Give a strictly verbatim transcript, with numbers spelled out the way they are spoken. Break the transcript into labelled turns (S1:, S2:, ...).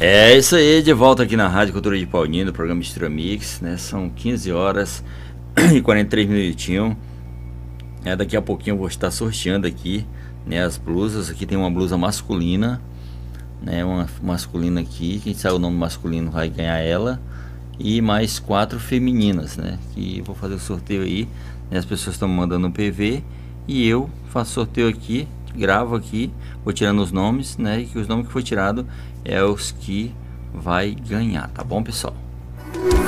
S1: É isso aí, de volta aqui na Rádio Cultura de Paulino, programa Mistura Mix, né? São quinze horas e quarenta e três minutinhos. É, daqui a pouquinho eu vou estar sorteando aqui, né, as blusas. Aqui tem uma blusa masculina, né? Uma masculina aqui, quem sabe o nome masculino vai ganhar ela. E mais quatro femininas, né? Que vou fazer o sorteio aí, né? As pessoas estão mandando um P V e eu faço sorteio aqui, gravo aqui, vou tirando os nomes, né? E que os nomes que foi tirado é os que vai ganhar, tá bom, pessoal?